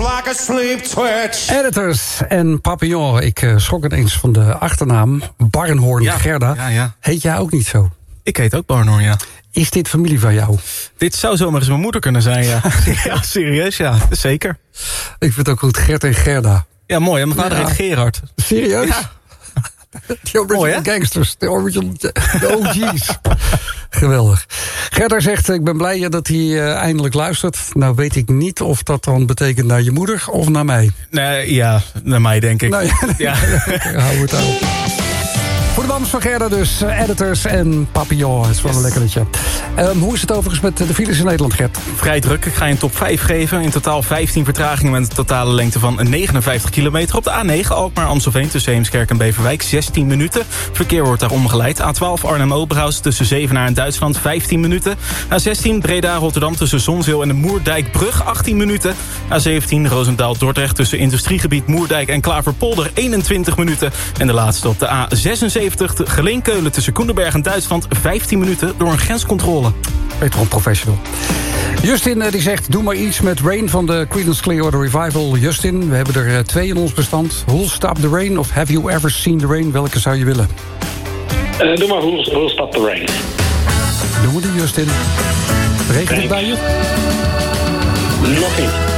like a sleep twitch. Editors en Papillon. Ik schrok ineens van de achternaam. Barnhoorn Gerda. Ja. Heet jij ook niet zo? Ik heet ook Barnhoorn, ja. Is dit familie van jou? Dit zou zomaar eens mijn moeder kunnen zijn, ja. Ja, serieus, ja. Zeker. Ik vind het ook goed, Gert en Gerda. Ja, mooi. En mijn vader heet Gerard. Serieus? Ja. De original gangsters. De original de OG's. Geweldig. Gerda zegt, ik ben blij dat hij eindelijk luistert. Nou weet ik niet of dat dan betekent naar je moeder of naar mij. Nee, ja, naar mij denk ik. Nou, ja. Hou het aan. Voor de bands van Gerda dus, editors en Papillon. Het is wel een lekker liedje. Hoe is het overigens met de files in Nederland, Gert? Vrij druk. Ik ga je een top 5 geven. In totaal 15 vertragingen met een totale lengte van 59 kilometer. Op de A9 Alkmaar-Amstelveen tussen Heemskerk en Beverwijk 16 minuten. Verkeer wordt daar omgeleid. A12 Arnhem-Oberhaus tussen Zevenaar en Duitsland 15 minuten. A16 Breda-Rotterdam tussen Zonzeel en de Moerdijkbrug 18 minuten. A17 Roosendaal-Dordrecht tussen industriegebied Moerdijk en Klaverpolder 21 minuten. En de laatste op de A76 Geleen-Keulen tussen Koendenberg en Duitsland 15 minuten door een grenscontrole. Peter Professional. Justin die zegt, doe maar iets met Rain van de Creedence Clearwater Revival. Justin, we hebben er 2 in ons bestand. Who'll Stop the Rain of Have You Ever Seen the Rain? Welke zou je willen? Doe maar Who'll Stop the Rain. Doen we die, Justin. Regent het bij je? Nog niet.